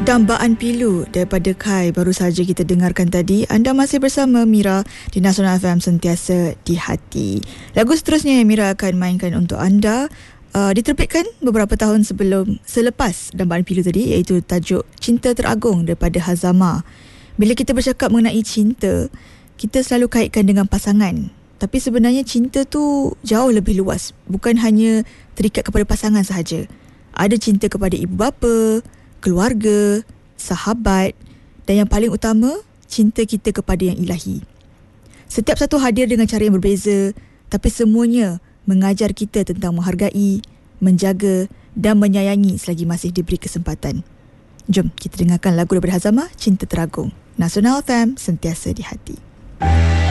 Dambaan Pilu daripada Kai baru saja kita dengarkan tadi. Anda masih bersama Mira di Nasional FM, sentiasa di hati. Lagu seterusnya yang Mira akan mainkan untuk anda diterbitkan beberapa tahun selepas Dambaan Pilu tadi, iaitu tajuk Cinta Teragung daripada Hazama. Bila kita bercakap mengenai cinta, kita selalu kaitkan dengan pasangan. Tapi sebenarnya cinta tu jauh lebih luas. Bukan hanya terikat kepada pasangan sahaja. Ada cinta kepada ibu bapa, keluarga, sahabat, dan yang paling utama, cinta kita kepada yang ilahi. Setiap satu hadir dengan cara yang berbeza, tapi semuanya mengajar kita tentang menghargai, menjaga dan menyayangi selagi masih diberi kesempatan. Jom kita dengarkan lagu daripada Hazama, Cinta Teragung. Nasional FM, sentiasa di hati.